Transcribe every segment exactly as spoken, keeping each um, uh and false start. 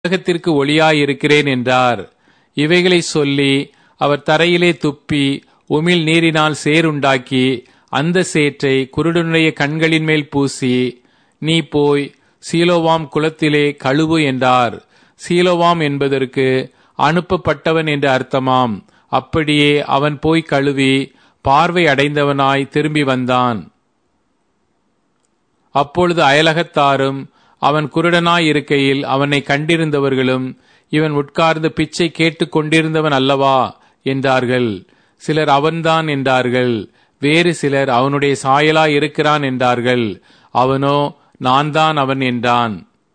உலகத்திற்கு ஒளியாயிருக்கிறேன் என்றார். இவைகளை சொல்லி அவர் தரையிலே துப்பி உமிழ் நீரினால் சேறுண்டாக்கி அந்த சேற்றை குருடனுடைய கண்களின் மேல் பூசி, நீ போய் சீலோவாம் குளத்திலே கழுவு என்றார். சீலோவாம் என்பதற்கு அனுப்பப்பட்டவன் என்று அர்த்தமாம். அப்படியே அவன் போய் கழுவி பார்வை அடைந்தவனாய் திரும்பி வந்தான். அப்பொழுது அயலகத்தாரும் அவன் குருடனாய் இருக்கையில் அவனை கண்டிருந்தவர்களும், இவன் உட்கார்ந்து பிச்சை கேட்டுக் கொண்டிருந்தவன் அல்லவா என்றார்கள். சிலர் அவன்தான் என்றார்கள். வேறு சிலர் அவனுடைய சாயலாய் இருக்கிறான் என்றார்கள். அவனோ நான் தான் அவன் என்றான்.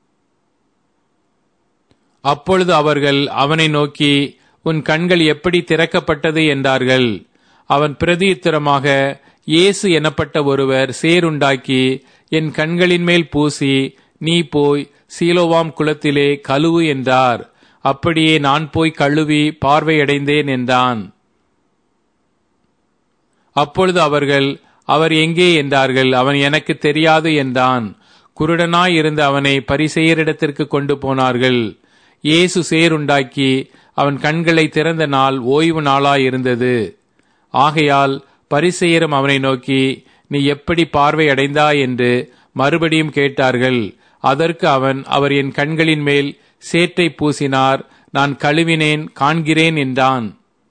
அப்பொழுது அவர்கள் அவனை நோக்கி, உன் கண்கள் எப்படி திறக்கப்பட்டது என்றார்கள். அவன் பிரதியுத்தரமாக, இயேசு எனப்பட்ட ஒருவர் சேறுண்டாக்கி என் கண்களின் மேல் பூசி, நீ போய் சீலோவாம் குளத்திலே கழுவு என்றார். அப்படியே நான் போய் கழுவி பார்வையடைந்தேன் என்றான். அப்பொழுது அவர்கள், அவர் எங்கே என்றார்கள். அவன் எனக்கு தெரியாது என்றான். குருடனாய் இருந்த அவனை பரிசேயரிடத்திற்கு கொண்டு போனார்கள். இயேசு சேறுண்டாக்கி அவன் கண்களை திறந்த நாள் ஓய்வு நாளாயிருந்தது. ஆகையால் பரிசேயரும் அவனை நோக்கி, நீ எப்படி பார்வை அடைந்தாய் என்று மறுபடியும் கேட்டார்கள். அதற்கு அவன், அவர் என் கண்களின் மேல் சேற்றை பூசினார், நான் கழுவினேன், காண்கிறேன் என்றான்.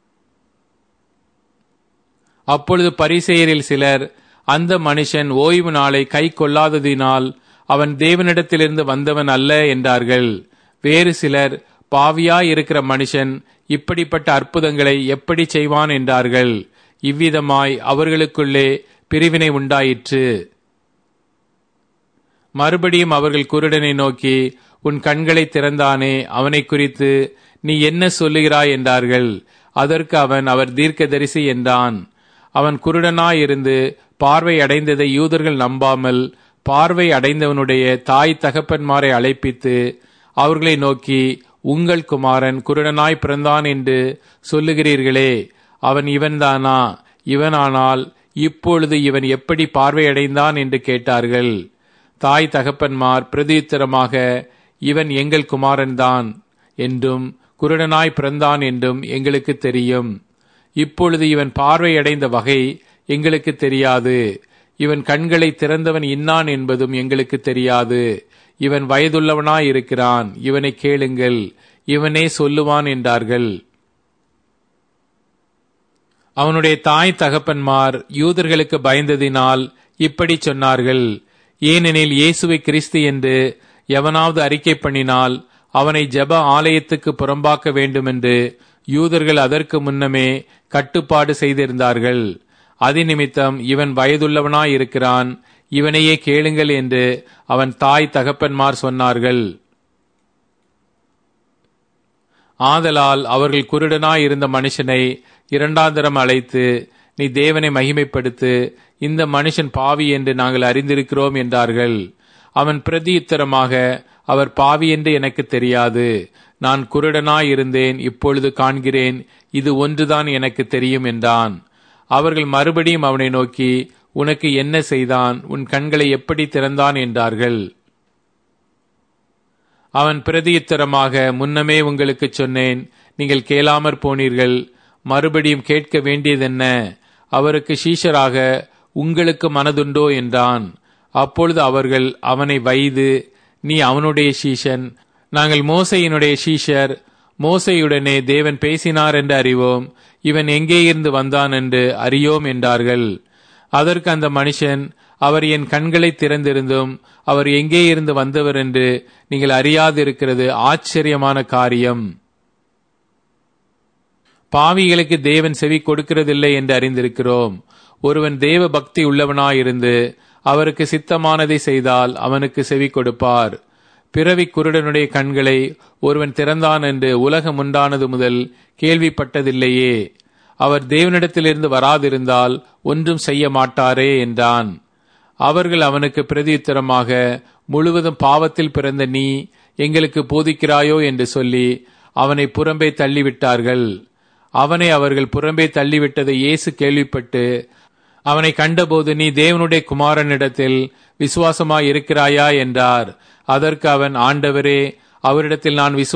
அப்பொழுது பரிசேயரில் சிலர், அந்த மனுஷன் ஓய்வு நாளை கை கொள்ளாததினால் அவன் தேவனிடத்திலிருந்து வந்தவன் அல்ல என்றார்கள். வேறு சிலர், பாவியாய் இருக்கிற மனுஷன் இப்படிப்பட்ட அற்புதங்களை எப்படி செய்வான் என்றார்கள். இவ்விதமாய் அவர்களுக்குள்ளே பிரிவினை உண்டாயிற்று. மறுபடியும் அவர்கள் குருடனை நோக்கி, உன் கண்களை திறந்தானே, அவனை குறித்து நீ என்ன சொல்லுகிறாய் என்றார்கள். அதற்கு அவன், அவர் தீர்க்கதரிசி என்றான். அவன் குருடனாயிருந்து பார்வை அடைந்ததை யூதர்கள் நம்பாமல் பார்வை அடைந்தவனுடைய தாய் தகப்பன்மாரை அழைப்பித்து அவர்களை நோக்கி, உங்கள் குமாரன் குருடனாய் பிறந்தான் என்று சொல்லுகிறீர்களே, அவன் இவன்தானா? இவனானால் இப்பொழுது இவன் எப்படி பார்வையடைந்தான் என்று கேட்டார்கள். தாய் தகப்பன்மார் பிரதியுத்தரமாக, இவன் எங்கள் குமாரன்தான் என்றும் குருடனாய் பிறந்தான் என்றும் எங்களுக்கு தெரியும். இப்பொழுது இவன் பார்வையடைந்த வகை எங்களுக்கு தெரியாது. இவன் கண்களை திறந்தவன் இன்னான் என்பதும் எங்களுக்கு தெரியாது. இவன் வயதுள்ளவனாயிருக்கிறான், இவனை கேளுங்கள், இவனே சொல்லுவான் என்றார்கள். அவனுடைய தாய் தகப்பன்மார் யூதர்களுக்கு பயந்ததினால் இப்படி சொன்னார்கள். ஏனெனில் இயேசுவை கிறிஸ்து என்று எவனாவது அறிக்கை பண்ணினால் அவனை ஜெப ஆலயத்துக்கு புறம்பாக்க வேண்டுமென்று யூதர்கள் அதற்கு முன்னமே கட்டுப்பாடு செய்திருந்தார்கள். அதிநிமித்தம் இவன் வயதுள்ளவனாயிருக்கிறான், இவனையே கேளுங்கள் என்று அவன் தாய் தகப்பன்மார் சொன்னார்கள். ஆதலால் அவர்கள் குருடனாயிருந்த மனுஷனை இரண்டாந்தரம் அழைத்து, நீ தேவனை மகிமைப்படுத்து, இந்த மனுஷன் பாவி என்று நாங்கள் அறிந்திருக்கிறோம் என்றார்கள். அவன் பிரதியுத்தரமாக, அவர் பாவி என்று எனக்கு தெரியாது. நான் குருடனாயிருந்தேன், இப்பொழுது காண்கிறேன், இது ஒன்றுதான் எனக்கு தெரியும் என்றான். அவர்கள் மறுபடியும் அவனை நோக்கி, உனக்கு என்ன செய்தான்? உன் கண்களை எப்படி திறந்தான் என்றார்கள். அவன் பிரதியுத்தரமாக, முன்னமே உங்களுக்கு சொன்னேன், நீங்கள் கேளாமற் போனீர்கள். மறுபடியும் கேட்க வேண்டியதென்ன? அவருக்கு சீஷராக உங்களுக்கு மனதுண்டோ என்றான். அப்பொழுது அவர்கள் அவனை வைது, நீ அவனுடைய சீஷன், நாங்கள் மோசையினுடைய சீஷர். மோசையுடனே தேவன் பேசினார் என்று அறிவோம், இவன் எங்கே இருந்து வந்தான் என்று அறியோம் என்றார்கள். அதற்கு அந்த மனுஷன், அவர் என் கண்களை திறந்திருந்தும் அவர் எங்கே இருந்து வந்தவர் என்று நீங்கள் அறியாதிருக்கிறது ஆச்சரியமான காரியம். பாவிகளுக்கு தேவன் செவி கொடுக்கிறதில்லை என்று அறிந்திருக்கிறோம். ஒருவன் தேவ பக்தி உள்ளவனாயிருந்து அவருக்கு சித்தமானதை செய்தால் அவனுக்கு செவி கொடுப்பார். பிறவி குருடனுடைய கண்களை ஒருவன் திறந்தான் என்று உலகம் உண்டானது முதல் கேள்விப்பட்டதில்லையே. அவர் தேவனிடத்திலிருந்து வராதிருந்தால் ஒன்றும் செய்ய மாட்டாரே என்றான். அவர்கள் அவனுக்கு பிரதியுத்தரமாக, முழுவதும் பாவத்தில் பிறந்த நீ எங்களுக்கு போதிக்கிறாயோ என்று சொல்லி அவனை புறம்பே தள்ளிவிட்டார்கள். அவனை அவர்கள் புறம்பே தள்ளிவிட்டதை இயேசு கேள்விப்பட்டு அவனை கண்டபோது, நீ தேவனுடைய குமாரனிடத்தில் விசுவாசமாய் இருக்கிறாயா என்றார். அதற்கு அவன், ஆண்டவரே, அவரிடத்தில் நான் விசுவாசம்